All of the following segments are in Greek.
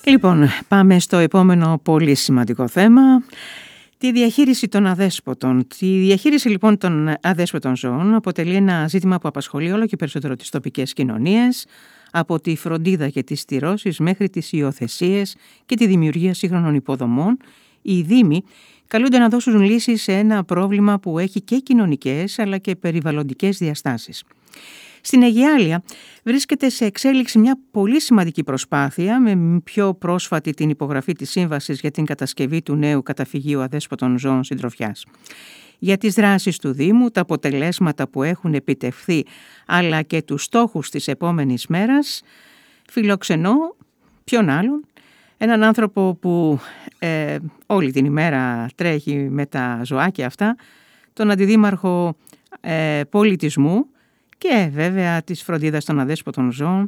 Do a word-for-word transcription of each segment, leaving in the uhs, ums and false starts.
Λοιπόν, πάμε στο επόμενο πολύ σημαντικό θέμα. Τη διαχείριση των αδέσποτων. Τη διαχείριση λοιπόν των αδέσποτων ζώων αποτελεί ένα ζήτημα που απασχολεί όλο και περισσότερο τις τοπικές κοινωνίες, από τη φροντίδα και τις στηρώσεις μέχρι τις υιοθεσίες και τη δημιουργία σύγχρονων υποδομών. Οι δήμοι καλούνται να δώσουν λύσεις σε ένα πρόβλημα που έχει και κοινωνικές αλλά και περιβαλλοντικές διαστάσεις. Στην Αιγιάλεια βρίσκεται σε εξέλιξη μια πολύ σημαντική προσπάθεια, με πιο πρόσφατη την υπογραφή της σύμβασης για την κατασκευή του νέου καταφυγίου αδέσποτων ζώων συντροφιάς. Για τις δράσεις του Δήμου, τα αποτελέσματα που έχουν επιτευχθεί, αλλά και τους στόχους της επόμενης μέρας, φιλοξενώ ποιον άλλον, έναν άνθρωπο που ε, όλη την ημέρα τρέχει με τα ζωάκια αυτά, τον Αντιδήμαρχο ε, Πολιτισμού και βέβαια της φροντίδας των αδέσποτων ζώων.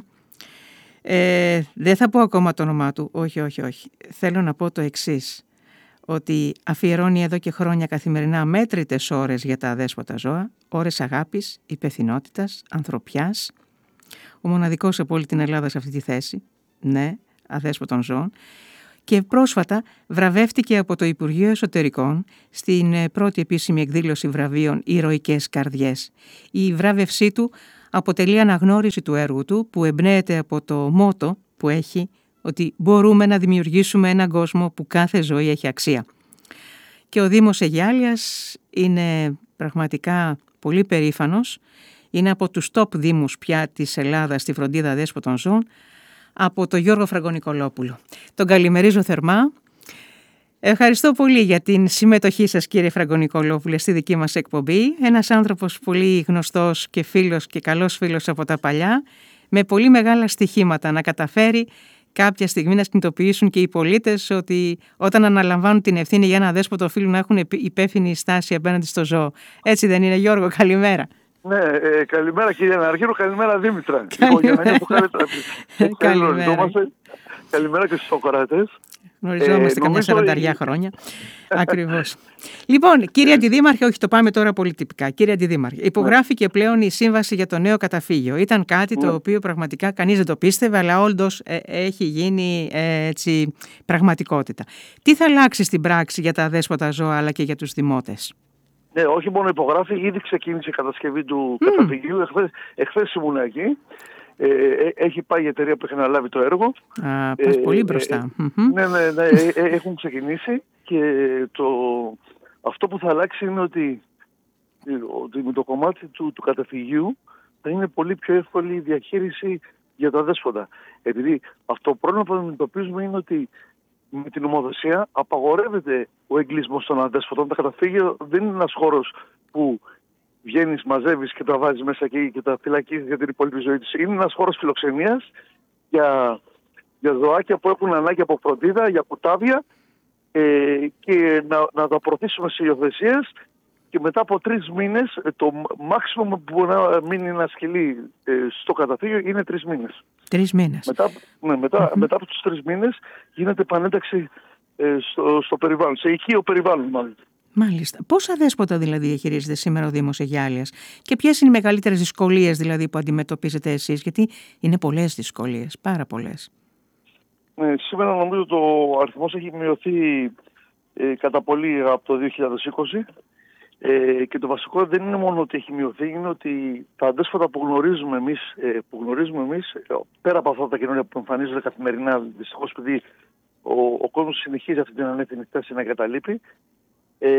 Ε, δεν θα πω ακόμα το όνομά του, όχι, όχι, όχι. Θέλω να πω το εξής, ότι αφιερώνει εδώ και χρόνια καθημερινά μέτρητες ώρες για τα αδέσποτα ζώα, ώρες αγάπης, υπευθυνότητας, ανθρωπιάς. Ο μοναδικός από όλη την Ελλάδα σε αυτή τη θέση, ναι, αδέσποτων ζώων. Και πρόσφατα βραβεύτηκε από το Υπουργείο Εσωτερικών στην πρώτη επίσημη εκδήλωση βραβείων «Ηρωικές Καρδιές». Η βράβευσή του αποτελεί αναγνώριση του έργου του, που εμπνέεται από το μότο που έχει, ότι μπορούμε να δημιουργήσουμε έναν κόσμο που κάθε ζωή έχει αξία. Και ο Δήμος Αιγιάλειας είναι πραγματικά πολύ περήφανος. Είναι από τους top δήμους πια της Ελλάδας στη φροντίδα αδέσποτων ζώων, από τον Γιώργο Φραγκονικολόπουλο. Τον καλημερίζω θερμά. Ευχαριστώ πολύ για την συμμετοχή σας, κύριε Φραγκονικολόπουλε, στη δική μας εκπομπή. Ένας άνθρωπος πολύ γνωστός και φίλος και καλός φίλος από τα παλιά, με πολύ μεγάλα στοιχήματα να καταφέρει κάποια στιγμή να συνειδητοποιήσουν και οι πολίτες ότι όταν αναλαμβάνουν την ευθύνη για ένα αδέσποτο οφείλουν να έχουν υπεύθυνη στάση απέναντι στο ζώο. Έτσι δεν είναι, Γιώργο? Καλημέρα. Ναι, ε, καλημέρα κύριε Αναρχίνο, καλημέρα Δήμητρα. Καλημέρα. Καλημέρα. Καλημέρα και στους ακροατές. Γνωριζόμαστε ε, καμιά σαρανταριά χρόνια. Ακριβώς. Λοιπόν, κύριε Αντιδήμαρχε, όχι, το πάμε τώρα πολιτικά. Κύριε Αντιδήμαρχε, υπογράφηκε ναι. πλέον η σύμβαση για το νέο καταφύγιο. Ήταν κάτι ναι. το οποίο πραγματικά κανείς δεν το πίστευε, αλλά όντως ε, έχει γίνει ε, έτσι, πραγματικότητα. Τι θα αλλάξει στην πράξη για τα αδέσποτα ζώα αλλά και για τους δημότες? Ναι, όχι μόνο υπογράφει, ήδη ξεκίνησε η κατασκευή του mm. καταφυγίου. Εχθές, εχθές ήμουν εκεί. Ε, έχει πάει η εταιρεία που έχει αναλάβει το έργο. Α, πας ε, πολύ μπροστά. Ε, mm-hmm. Ναι, ναι, ναι, ε, ε, έχουν ξεκινήσει και το, αυτό που θα αλλάξει είναι ότι, ότι με το κομμάτι του, του καταφυγίου θα είναι πολύ πιο εύκολη η διαχείριση για τα αδέσποτα. Επειδή αυτό το πρόβλημα που αντιμετωπίζουμε είναι ότι με την νομοθεσία απαγορεύεται ο εγκλισμός των αδέσποτων. Τα καταφύγια δεν είναι ένας χώρος που βγαίνεις, μαζεύεις και τα βάζεις μέσα εκεί και τα φυλακίζεις για την υπόλοιπη ζωή τους. Είναι ένας χώρος φιλοξενίας για, για ζωάκια που έχουν ανάγκη από φροντίδα, για κουτάβια ε, και να, να τα προωθήσουμε σε υιοθεσίες. Και μετά από τρεις μήνες, το μάξιμο που μπορεί να μείνει ένα σκυλί ε, στο καταφύγιο είναι τρεις μήνες. Τρεις μήνες. Μετά, ναι, μετά, mm-hmm. μετά από τους τρεις μήνες γίνεται επανένταξη ε, στο, στο περιβάλλον, σε οικείο περιβάλλον μάλλον. Μάλιστα. Πόσα αδέσποτα δηλαδή διαχειρίζεται σήμερα ο Δήμος Αιγιάλειας και ποιες είναι οι μεγαλύτερες δυσκολίες δηλαδή που αντιμετωπίζετε εσείς? Γιατί είναι πολλές δυσκολίες, πάρα πολλές. Ε, σήμερα νομίζω το αριθμός έχει μειωθεί ε, κατά πολύ από το δύο χιλιάδες είκοσι. Ε, και το βασικό δεν είναι μόνο ότι έχει μειωθεί, είναι ότι τα αδέσποτα που γνωρίζουμε εμείς, ε, που γνωρίζουμε εμείς πέρα από αυτά τα καινούργια που εμφανίζονται καθημερινά, δυστυχώς επειδή ο, ο κόσμος συνεχίζει αυτή την ανεύθυνη θέση να εγκαταλείπει, ε,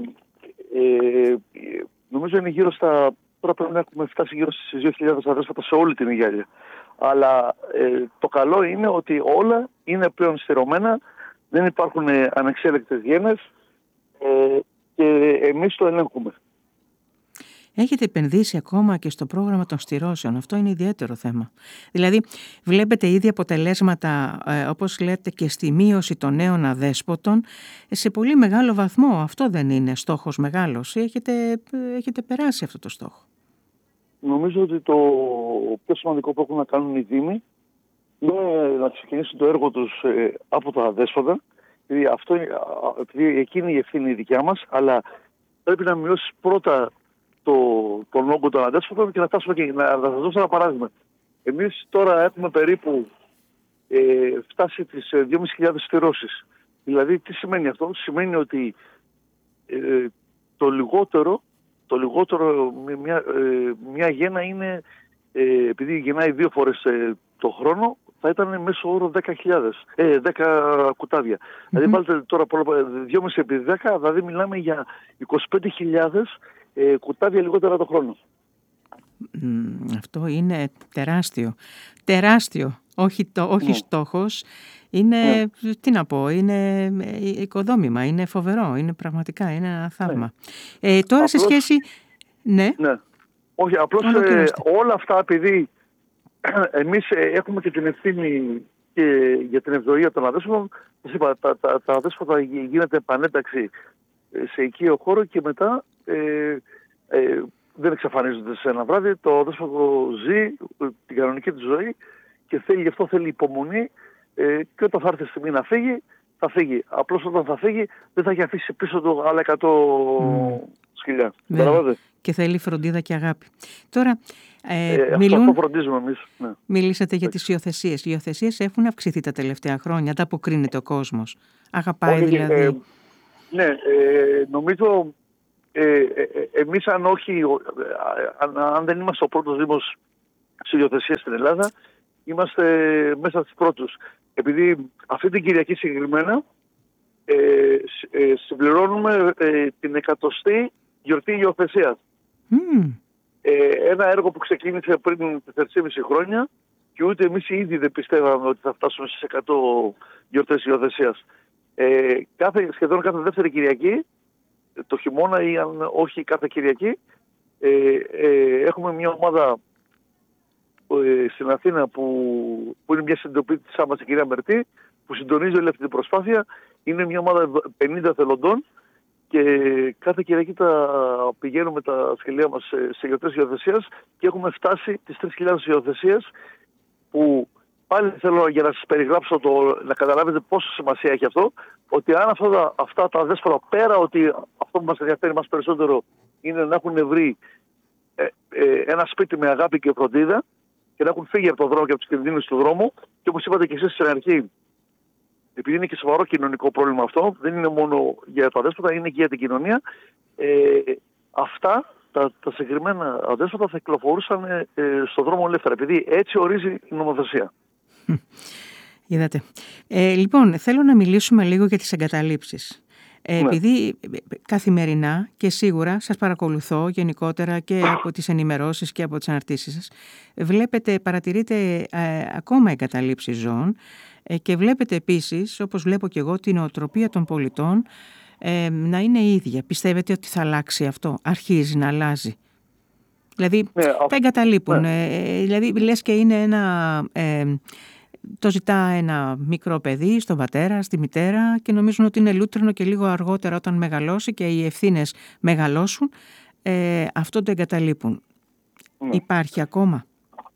ε, νομίζω είναι γύρω στα, τώρα πρέπει να έχουμε φτάσει γύρω στις δύο χιλιάδες αδέσποτα σε όλη την Αιγιάλεια. Αλλά ε, το καλό είναι ότι όλα είναι πλέον στηρωμένα, δεν υπάρχουν ε, ανεξέλεγκτες γένες, ε, και εμείς το ελέγχουμε. Έχετε επενδύσει ακόμα και στο πρόγραμμα των στηρώσεων. Αυτό είναι ιδιαίτερο θέμα. Δηλαδή, βλέπετε ήδη αποτελέσματα, ε, όπως λέτε, και στη μείωση των νέων αδέσποτων σε πολύ μεγάλο βαθμό. Αυτό δεν είναι στόχος μεγάλος? Έχετε, έχετε περάσει αυτό το στόχο? Νομίζω ότι το πιο σημαντικό που έχουν να κάνουν οι Δήμοι είναι να ξεκινήσουν το έργο τους ε, από τα αδέσποτα. Δηλαδή, αυτό, επειδή εκείνη η ευθύνη η δικιά μας, αλλά πρέπει να μειώσει πρώτα το, τον όγκο των αδέσποτων και να φτάσουμε και να, να σας δώσω ένα παράδειγμα. Εμείς τώρα έχουμε περίπου ε, φτάσει τις δύο χιλιάδες πεντακόσιες στηρώσεις. Δηλαδή τι σημαίνει αυτό? Σημαίνει ότι ε, το λιγότερο, το λιγότερο μια, ε, μια γένα είναι, ε, επειδή γεννάει δύο φορές ε, το χρόνο, θα ήταν μέσω όρο δέκα χιλιάδες, ε, δέκα κουτάβια. Mm-hmm. Δηλαδή βάλτε τώρα δυόμισι επί δέκα, δηλαδή μιλάμε για είκοσι πέντε χιλιάδες ε, κουτάβια λιγότερα το χρόνο. Mm, αυτό είναι τεράστιο. Τεράστιο. Όχι, το, όχι mm. στόχος. Είναι, mm. τι να πω, είναι οικοδόμημα, είναι φοβερό, είναι πραγματικά, είναι ένα θαύμα. Mm. Ε, τώρα απλώς, σε σχέση... Ναι. ναι. Όχι, απλώς ε, όλα αυτά, επειδή εμείς έχουμε και την ευθύνη και για την ευζοία των αδέσποτων, είπα, τα, τα, τα αδέσποτα γίνεται επανένταξη σε οικείο χώρο και μετά ε, ε, δεν εξαφανίζονται σε ένα βράδυ. Το αδέσποτο ζει την κανονική του ζωή και θέλει, γι' αυτό θέλει υπομονή ε, και όταν θα έρθει η στιγμή να φύγει, θα φύγει. Απλώς όταν θα φύγει δεν θα έχει αφήσει πίσω του άλλα εκατό mm. σκυλιά. Και θέλει φροντίδα και αγάπη. Τώρα, ε, ε, μιλούν... αυτό φροντίζουμε εμείς. Ναι. Μιλήσατε για τις υιοθεσίες. Οι υιοθεσίες έχουν αυξηθεί τα τελευταία χρόνια. Τα αποκρίνεται ο κόσμος. Αγαπάει όχι, δηλαδή. Ε, ναι, ε, νομίζω ε, ε, εμείς αν όχι, αν, αν δεν είμαστε ο πρώτος δήμος σε υιοθεσίες στην Ελλάδα, είμαστε μέσα στους πρώτους. Επειδή αυτή την Κυριακή συγκεκριμένα ε, ε, συμπληρώνουμε ε, την εκατοστή γιορτή υιοθεσίας. Mm. Ε, ένα έργο που ξεκίνησε πριν τεσσεράμισι χρόνια και ούτε εμείς ήδη δεν πιστεύαμε ότι θα φτάσουμε στις εκατό γιορτές υιοθεσίας. Ε, κάθε, σχεδόν κάθε δεύτερη Κυριακή, το χειμώνα ή αν όχι κάθε Κυριακή, ε, ε, έχουμε μια ομάδα ε, στην Αθήνα που, που είναι μια συντοπίτησά μας, η κυρία Μερτή, που συντονίζει όλη αυτή την προσπάθεια. Είναι μια ομάδα πενήντα θελοντών και κάθε Κυριακή τα πηγαίνουμε τα σκυλιά μας σε, σε γιορτές υιοθεσίας και έχουμε φτάσει τις τρεις χιλιάδες υιοθεσίες, που πάλι θέλω για να σας περιγράψω, το, να καταλάβετε πόσο σημασία έχει αυτό, ότι αν αυτά τα, αυτά τα αδέσποτα, πέρα ότι αυτό που μας ενδιαφέρει μας περισσότερο είναι να έχουν βρει ε, ε, ένα σπίτι με αγάπη και φροντίδα και να έχουν φύγει από τον δρόμο και από τους κινδύνους του δρόμου, και όπως είπατε και εσείς στην αρχή, επειδή είναι και σοβαρό κοινωνικό πρόβλημα αυτό, δεν είναι μόνο για τα αδέσποτα, είναι και για την κοινωνία, ε, αυτά τα, τα συγκεκριμένα αδέσποτα θα κυκλοφορούσαν ε, στον δρόμο ελεύθερα, επειδή έτσι ορίζει η νομοθεσία. Είδατε. Ε, λοιπόν, θέλω να μιλήσουμε λίγο για τις εγκαταλείψεις. Ε, ναι. Επειδή καθημερινά και σίγουρα σας παρακολουθώ γενικότερα και από τις ενημερώσεις και από τις αναρτήσεις σας, βλέπετε, παρατηρείτε ε, ακόμα εγκαταλείψεις ζώων ε, και βλέπετε επίσης, όπως βλέπω και εγώ, την νοοτροπία των πολιτών ε, να είναι ίδια. Πιστεύετε ότι θα αλλάξει αυτό? Αρχίζει να αλλάζει? Δηλαδή, ναι, τα εγκαταλείπουν. Ναι. Ε, δηλαδή, λες και είναι ένα... Ε, το ζητά ένα μικρό παιδί στον πατέρα, στη μητέρα, και νομίζουν ότι είναι λούτρινο και λίγο αργότερα, όταν μεγαλώσει και οι ευθύνες μεγαλώσουν, ε, αυτό το εγκαταλείπουν. Ναι. Υπάρχει ακόμα?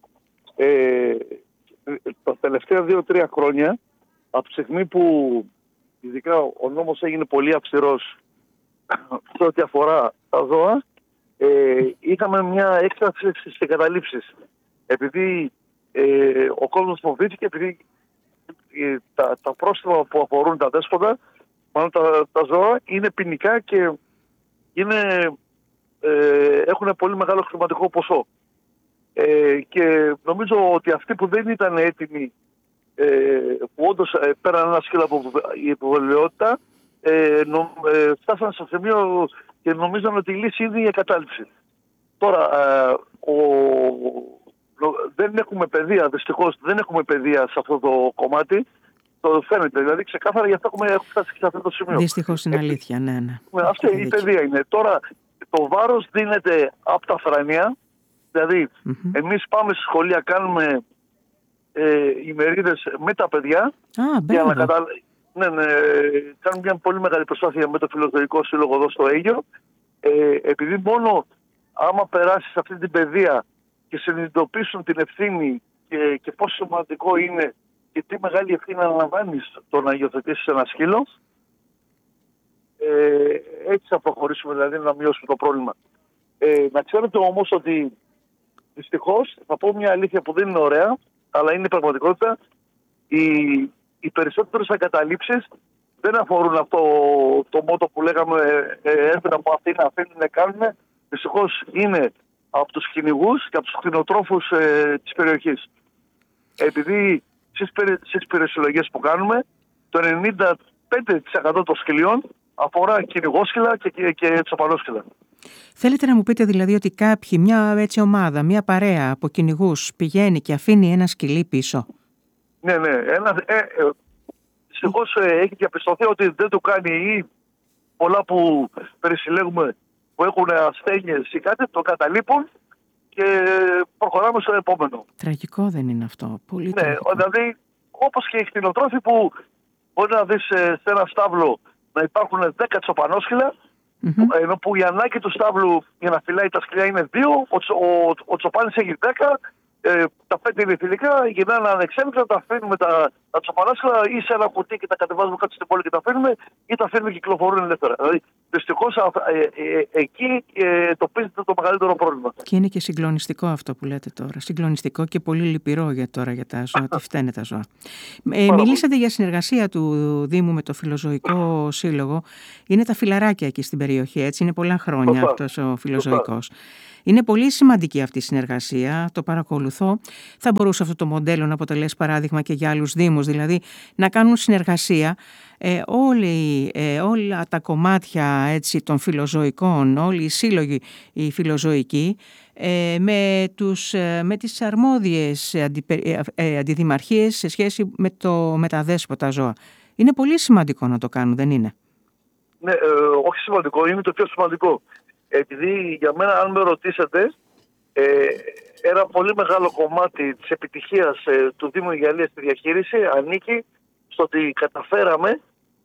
Ε, τα τελευταία δύο-τρία χρόνια, από τη στιγμή που ειδικά ο νόμος έγινε πολύ αυστηρός σε ό,τι αφορά τα ζώα, ε, είχαμε μια έκταση στις εγκαταλείψεις. Επειδή Ε, ο κόσμος φοβήθηκε, επειδή ε, τα, τα πρόστιμα που αφορούν τα δέσποτα, μάλλον τα, τα ζώα, είναι ποινικά και είναι, ε, έχουν πολύ μεγάλο χρηματικό ποσό. Ε, και νομίζω ότι αυτοί που δεν ήταν έτοιμοι, ε, που όντως ε, πέραν ένα σκύλο από η υποβολιότητα, ε, νο, ε, φτάσαν στο σημείο και νομίζαν ότι η λύση είναι η εγκατάλειψη. Τώρα, ε, ο δεν έχουμε παιδεία, δυστυχώς δεν έχουμε παιδεία σε αυτό το κομμάτι. Το φαίνεται, δηλαδή ξεκάθαρα, γι' αυτό έχουμε, έχουμε φτάσει σε αυτό το σημείο. Δυστυχώς είναι αλήθεια, ναι, ναι. Αυτή η παιδεία είναι. Τώρα το βάρος δίνεται από τα φρανία. Δηλαδή, mm-hmm. εμείς πάμε στη σχολεία, κάνουμε ε, ημερίδες με τα παιδιά. Ah, για να κατα... ναι, ναι, κάνουμε μια πολύ μεγάλη προσπάθεια με το Φιλοθεϊκό Σύλλογο εδώ στο Αίγιο. Ε, επειδή μόνο άμα περάσει σε αυτή την παιδεία και συνειδητοποιήσουν την ευθύνη και, και πόσο σημαντικό είναι και τι μεγάλη ευθύνη αναλαμβάνεις το να υιοθετήσεις ένα σκύλο, ε, έτσι θα προχωρήσουμε, δηλαδή να μειώσουμε το πρόβλημα. Ε, να ξέρετε όμως ότι δυστυχώς, θα πω μια αλήθεια που δεν είναι ωραία, αλλά είναι η πραγματικότητα, Οι, οι περισσότερες εγκαταλείψεις δεν αφορούν αυτό το μότο που λέγαμε ε, έφερα από αυτοί να αφήνουν να κάνουν. Δυστυχώς είναι από τους κυνηγούς και από τους κτηνοτρόφους ε, της περιοχής. Επειδή στις, περι, στις περιοσυλλογές που κάνουμε, το ενενήντα πέντε τοις εκατό των σκυλιών αφορά κυνηγόσκυλα και, και, και τσοπανόσκυλα. Θέλετε να μου πείτε δηλαδή ότι κάποιοι, μια έτσι ομάδα, μια παρέα από κυνηγούς πηγαίνει και αφήνει ένα σκυλί πίσω? Ναι, ναι. Ένα, ε, ε, δυστυχώς ε, έχει διαπιστωθεί ότι δεν του κάνει ή πολλά που περισυλλέγουμε που έχουν ασθένειες ή κάτι, το καταλείπουν και προχωράμε στο επόμενο. Τραγικό δεν είναι αυτό? Πολύ ναι, τραγικό. Δηλαδή, όπως και οι κτηνοτρόφοι που μπορεί να δεις σε ένα στάβλο να υπάρχουν δέκα τσοπανόσκυλα, mm-hmm. ενώ που η ανάγκη του στάβλου για να φυλάει τα σκυλιά είναι δύο, ο, ο, ο τσοπάνης έχει δέκα, ε, τα πέντε είναι θηλυκά, γυρνάνε ανεξέλεγκτα, τα αφήνουμε τα, τα τσοπανόσκυλα ή σε ένα κουτί και τα κατεβάζουμε κάτω στην πόλη και τα αφήνουμε, ή τα αφήνουμε και κυκλοφορούν ελεύθερα. Δηλαδή, δυστυχώς ε, ε, ε, εκεί ε, τοπίζεται το μεγαλύτερο πρόβλημα. Και είναι και συγκλονιστικό αυτό που λέτε τώρα. Συγκλονιστικό και πολύ λυπηρό για τώρα για τα ζώα. Τι φταίνε τα ζώα. Ε, μιλήσατε για συνεργασία του Δήμου με το Φιλοζωικό Σύλλογο. Είναι τα φιλαράκια εκεί στην περιοχή, έτσι. Είναι πολλά χρόνια αυτός ο φιλοζωικός. Είναι πολύ σημαντική αυτή η συνεργασία, το παρακολουθώ. Θα μπορούσε αυτό το μοντέλο να αποτελέσει παράδειγμα και για άλλους δήμους, δηλαδή να κάνουν συνεργασία ε, όλοι, ε, όλα τα κομμάτια έτσι, των φιλοζωικών, όλοι οι σύλλογοι οι φιλοζωικοί, ε, με, τους, ε, με τις αρμόδιες αντι, ε, ε, αντιδημαρχίες σε σχέση με, το, με τα δέσποτα ζώα. Είναι πολύ σημαντικό να το κάνουν, δεν είναι? Ναι, ε, όχι σημαντικό, είναι το πιο σημαντικό. Επειδή για μένα, αν με ρωτήσετε, ε, ένα πολύ μεγάλο κομμάτι της επιτυχίας ε, του Δήμου Αιγαλίας στη διαχείριση ανήκει στο ότι καταφέραμε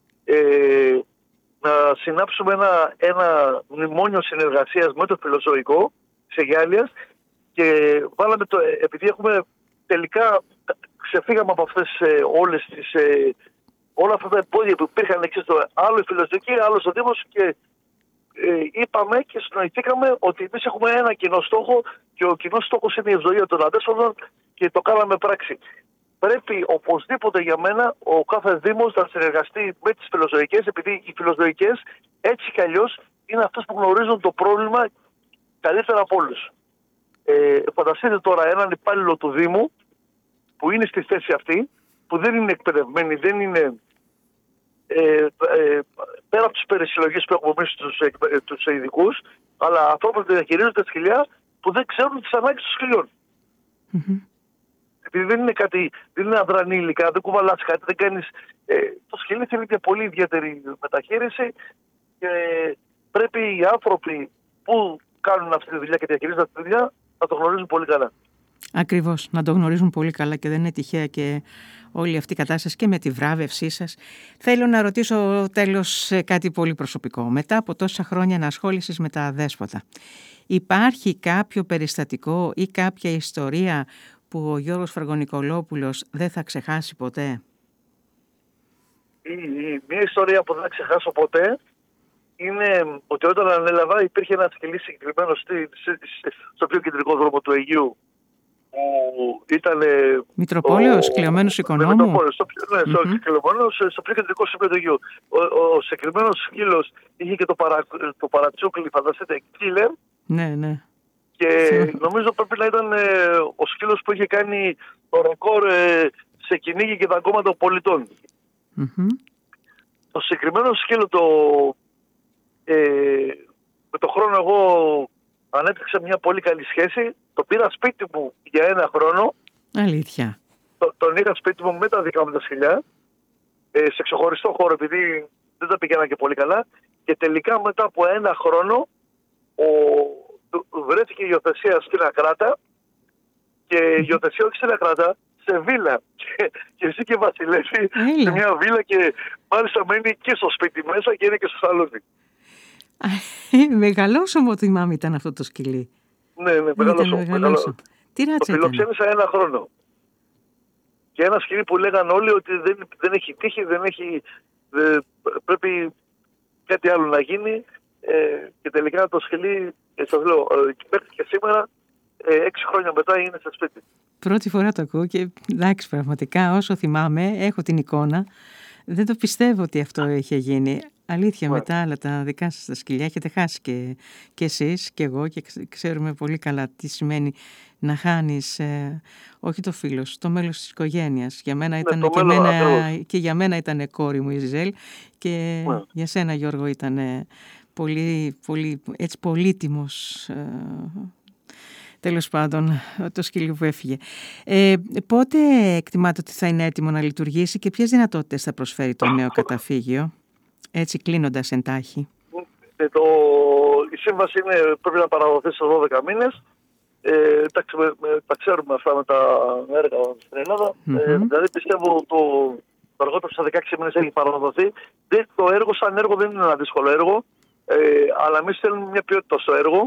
ε, να συνάψουμε ένα, ένα μνημόνιο συνεργασίας με το Φιλοζωικό της Αιγάλειας και βάλαμε το, επειδή έχουμε τελικά ξεφύγαμε από αυτές ε, όλες τις, ε, όλα αυτά τα εμπόδια που υπήρχαν εξής, το άλλο η Φιλοζωική, άλλο ο Δήμος, και Ε, είπαμε και συνοηθήκαμε ότι εμείς έχουμε ένα κοινό στόχο και ο κοινός στόχος είναι η ευζοία των αδέσποτων και το κάναμε πράξη. Πρέπει οπωσδήποτε για μένα ο κάθε Δήμος να συνεργαστεί με τις φιλοζωικές, επειδή οι φιλοζωικές έτσι κι αλλιώς είναι αυτές που γνωρίζουν το πρόβλημα καλύτερα από όλους. Ε, φανταστείτε τώρα έναν υπάλληλο του Δήμου που είναι στη θέση αυτή, που δεν είναι εκπαιδευμένοι, δεν είναι... Ε, ε, πέρα από τις περισυλλογές που έχουμε εμείς τους, ε, τους ειδικούς, αλλά ανθρώπους που διαχειρίζονται τα σκυλιά που δεν ξέρουν τις ανάγκες των σκυλιών. Mm-hmm. Επειδή δεν είναι κάτι, δεν είναι αδρανή υλικά, δεν κουβαλάς κάτι, δεν κάνεις... Ε, το σκυλί θέλει μια πολύ ιδιαίτερη μεταχείριση και πρέπει οι άνθρωποι που κάνουν αυτή τη δουλειά και διαχειρίζονται αυτή τη δουλειά να το γνωρίζουν πολύ καλά. Ακριβώς, να το γνωρίζουν πολύ καλά και δεν είναι τυχαία και όλη αυτή η κατάσταση και με τη βράβευσή σας. Θέλω να ρωτήσω τέλος κάτι πολύ προσωπικό. Μετά από τόσα χρόνια ενασχόλησης με τα δέσποτα, υπάρχει κάποιο περιστατικό ή κάποια ιστορία που ο Γιώργος Φραγκονικολόπουλος δεν θα ξεχάσει ποτέ? Η, η, μια ιστορία που δεν θα ξεχάσω ποτέ είναι ότι όταν ανέλαβα υπήρχε ένα σκυλί συγκεκριμένο στη, στο πιο κεντρικό δρόμο του Αιγείου, που ήταν... Μητροπόλεως, κλειωμένος οικονόμου. Μητροπόλεως, στο, ναι, mm-hmm. στο, στο πιο κεντρικό σημείο του Αιγείου. Ο, ο, ο συγκεκριμένος σκύλος είχε και το, παρα, το παρατσούκλι, φανταστείτε, killer. Ναι, ναι. Και νομίζω πρέπει να ήταν ε, ο σκύλος που είχε κάνει το ρεκόρ ε, σε κυνήγι και δαγκώματα των πολιτών. Mm-hmm. Το συγκεκριμένο σκύλο, το, ε, με το χρόνο εγώ ανέπτυξα μια πολύ καλή σχέση. Το πήρα σπίτι μου για ένα χρόνο. Αλήθεια. Το, τον είχα σπίτι μου με τα δικά μου τα σκυλιά. Ε, σε ξεχωριστό χώρο, επειδή δεν τα πηγαίνα και πολύ καλά. Και τελικά μετά από ένα χρόνο ο, βρέθηκε υιοθεσία στην Ακράτα. Και υιοθεσία όχι στην Ακράτα, σε βίλα. Και, και εσύ και βασιλεύει σε μια βίλα και μάλιστα μένει και στο σπίτι μέσα και είναι και στο σαλόνι. Μεγαλόσωμο θυμάμαι ήταν αυτό το σκυλί. Ναι, ναι, μεγαλόσωμο. Μεγαλόσωμο. Τι ράτσα το φιλοξένησα ένα χρόνο. Και ένα σκυλί που λέγανε όλοι ότι δεν, δεν έχει τύχη, δεν έχει, δεν, πρέπει κάτι άλλο να γίνει. Ε, και τελικά το σκυλί, και σας λέω, ε, μέχρι και σήμερα ε, έξι χρόνια μετά είναι στο σπίτι. Πρώτη φορά το ακούω και εντάξει, πραγματικά όσο θυμάμαι, έχω την εικόνα, δεν το πιστεύω ότι αυτό είχε γίνει. Αλήθεια, yeah. μετά άλλα τα δικά σας τα σκυλιά έχετε χάσει και, και εσείς και εγώ και ξέρουμε πολύ καλά τι σημαίνει να χάνεις ε, όχι το φίλο σου, το μέλος της οικογένειας. Για μένα ήταν ναι, και, μένα, και για μένα ήταν κόρη μου η Ζιζέλ και yeah. για σένα Γιώργο ήταν πολύ, πολύ έτσι, πολύτιμος ε, τέλος πάντων το σκυλί που έφυγε. Ε, πότε εκτιμάτε ότι θα είναι έτοιμο να λειτουργήσει και ποιες δυνατότητες θα προσφέρει το νέο καταφύγιο? Έτσι κλείνοντας εντάχει. Ε, το, η σύμβαση είναι, πρέπει να παραδοθεί σε δώδεκα μήνες. Ε, τα, τα ξέρουμε αυτά με τα έργα στην Ελλάδα. Mm-hmm. Ε, δηλαδή πιστεύω το, το αργότερο στα δεκαέξι μήνες έχει παραδοθεί. Το έργο σαν έργο δεν είναι ένα δύσκολο έργο. Ε, αλλά εμείς θέλουμε μια ποιότητα στο έργο.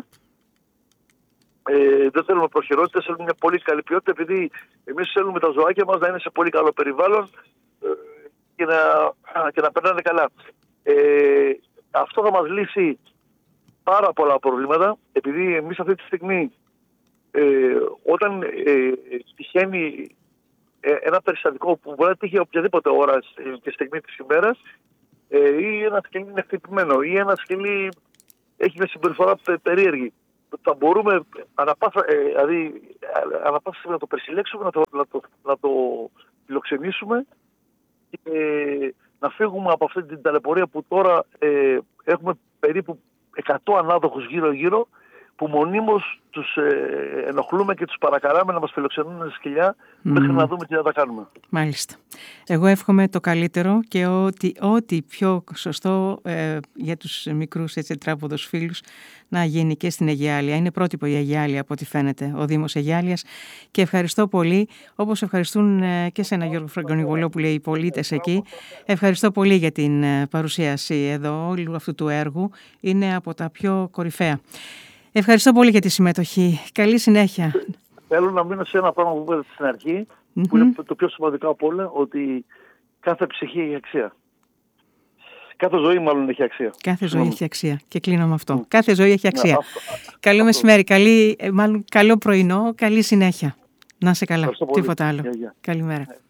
Ε, δεν θέλουμε προχειρότητα, θέλουμε μια πολύ καλή ποιότητα, επειδή εμείς θέλουμε τα ζωάκια μας να είναι σε πολύ καλό περιβάλλον ε, και, να, και να περνάνε καλά. Ε, αυτό θα μας λύσει πάρα πολλά προβλήματα, επειδή εμείς αυτή τη στιγμή ε, όταν ε, τυχαίνει ε, ένα περιστατικό που μπορεί να τύχει οποιαδήποτε ώρα και στιγμή της ημέρας ε, ή ένα σκυλί είναι χτυπημένο ή ένα σκυλί έχει μια συμπεριφορά πε, περίεργη, θα μπορούμε ανα πάσα, ε, δηλαδή, ανα πάσα να το περισυλλέξουμε, να το, να το, να το φιλοξενήσουμε και ε, να φύγουμε από αυτή την ταλαιπωρία που τώρα ε, έχουμε περίπου εκατό ανάδοχους γύρω-γύρω που μονίμως τους ε, ενοχλούμε και τους παρακαλάμε να μας φιλοξενούν σκυλιά mm. μέχρι να δούμε τι θα τα κάνουμε. Μάλιστα. Εγώ εύχομαι το καλύτερο και ό,τι, ό,τι πιο σωστό ε, για τους μικρούς έτσι, τράποδος φίλους να γίνει και στην Αιγιάλεια. Είναι πρότυπο η Αιγιάλεια από ό,τι φαίνεται, ο Δήμος Αιγιάλειας, και ευχαριστώ πολύ, όπως ευχαριστούν ε, και σε ένα Γιώργο Φραγκονιβολό που λέει οι πολίτες εκεί. Ευχαριστώ πολύ για την ε, παρουσίαση εδώ όλου αυτού του έργου. Είναι από τα πιο κορυφαία. Ευχαριστώ πολύ για τη συμμετοχή. Καλή συνέχεια. Θέλω να μείνω σε ένα πράγμα που είπατε στην αρχή, mm-hmm. που είναι το πιο σημαντικό από όλα, ότι κάθε ψυχή έχει αξία. Κάθε ζωή μάλλον έχει αξία. Κάθε ζωή έχει αξία. Και κλείνω με αυτό. Mm. Κάθε ζωή έχει αξία. Ναι, αυτό, καλό αυτό. Μεσημέρι, καλή, μάλλον καλό πρωινό, καλή συνέχεια. Να είσαι καλά. Τίποτα άλλο. Yeah, yeah. Καλημέρα. Yeah.